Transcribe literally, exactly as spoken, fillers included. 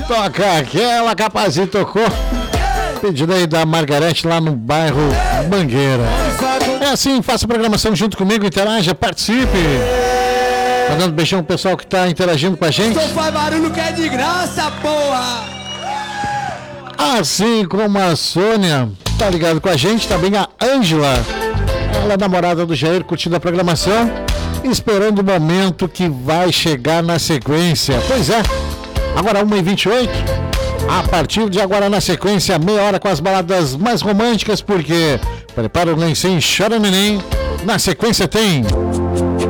Toca aquela, Capazito tocou. Pedido aí da Margarete lá no bairro Mangueira. É assim, faça a programação junto comigo, interaja, participe. Mandando beijão pro pessoal que tá interagindo com a gente. Só faz barulho que é de graça, porra! Assim como a Sônia tá ligado com a gente, também a Ângela. Ela é namorada do Jair, curtindo a programação, esperando o momento que vai chegar na sequência. Pois é, agora uma e vinte e oito. A partir de agora na sequência, meia hora com as baladas mais românticas, porque prepara o lencinho, chora neném. Na sequência tem